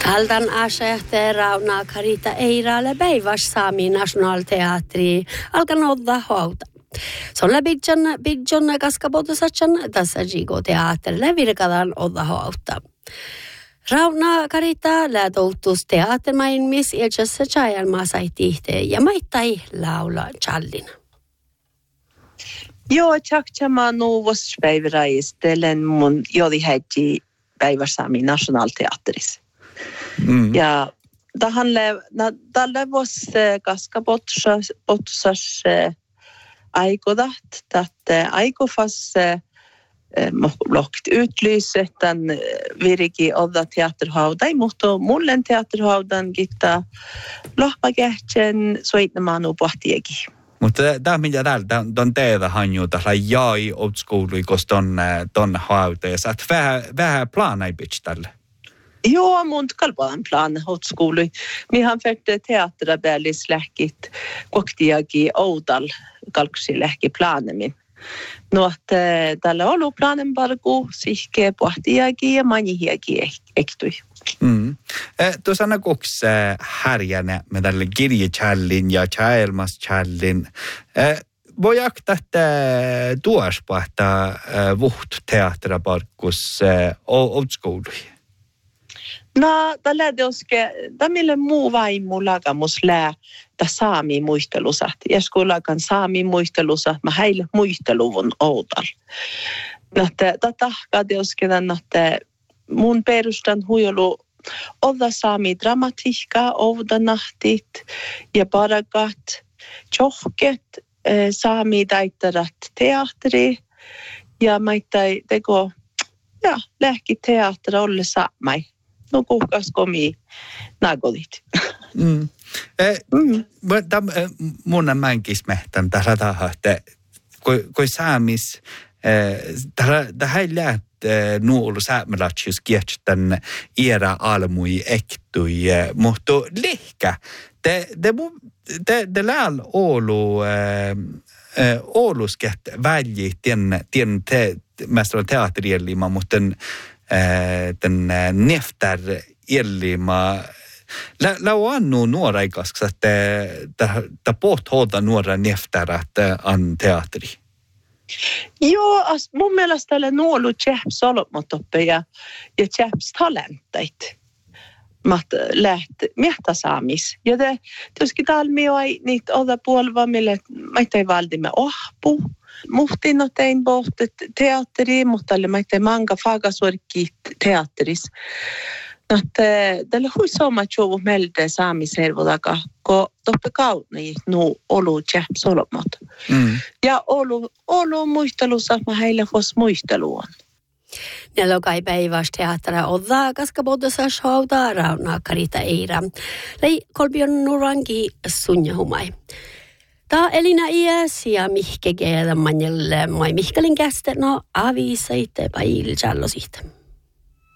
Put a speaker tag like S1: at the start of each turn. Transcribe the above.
S1: Kaldan asehte Rauna Karita Eiralle päiväs Saami Nationalteatri alkan odda hauta. Solla bidjon kaskapotosatsan tässä Gigo teatterille virkadan odda hauta. Rauna Karita lähtoutus teattermain miss ilchassa chajalmaa saitihte ja maittai laula challina.
S2: Joo, tjaktjama nuuvos päiväraistelen mun jodi hätti päiväs Saami Nationalteatris. Ja tälle vuosi kaskapotsas aikodat, että aikofas lokt utlyset tämän virki odda teatterhaudai, mutta mullen teatterhaudan gitta lohpakähtsen soittamanu pohtiegi.
S3: Mutta tämä mitä täällä on teitä hanju tällä jäi old schooli, koska ton hauteessa. Vähän planai pitch tälle.
S2: Joo, mun kalpaan plan old schooli. Mihan färte teattra bällis lähkit koktiagi oudal kalksi lähki planemin. No, että tällä on ollut planen parku, sihke pohtiagi ja manihiagi ektui.
S3: Tuossa on koks härjänä me tälle kirjachallin ja chaelmaschallin. Voi aktaa tuospahtaa vuht teattraparkus old schooli?
S2: No, tällä mille muu vaimu lagamus lää saami muistelusat. Ja kun lagan saami muistelusat, mä heille muisteluvun oudal. Tätä tahkaa että mun perustan huijolu odda saami dramatiikkaa, oudanahtit ja parakat, tjohket, saami taittarat teatteri ja maittai teko, ja lähki teatteri olle saamai. No kuhkas komi nagodit.
S3: Mun mänkis mehtän tällä tahaa, että kun saamis, tähän ei läht nuolu saamelatsius kiehtän iärä almui ektui, mutta lihkä, te lääl Ouluskät välji tien mästran teatterielima, mutta den neftar illima lau annu nuora ikasks, että pohtoolta nuora neftarat an teatteri.
S2: Joo, mun mielestä tälle nuolu tjäps olotmotoppe ja tjäps talentait. Mat läht mehtasaamis. Ja tietysti talmi oi niitä oda puolva, mille mä valdimme ohpu. Muhtin on tein pohtet teatteri, mutta mä tein manga fagasuorikki teatteris. Tällä hui soma tjovu melde saamiservodaka, kun toppe kauni nu olu tjäps olomot. Ja olu muistelussa mä heille fos muisteluun.
S1: Nelokai päiväs teattera odda kaskapotosas hauta Rauna Karita Eira. Lei kolbion nuranki sunnahumai. Ta Elina iäs ja mihke geellä manjelle mai mihkelin käste no aviisaitte pail jallo siitä.